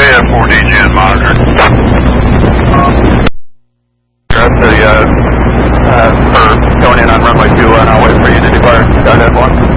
4DGN monitor. For going in on runway 21, I'll wait for you to declare. Start at 1.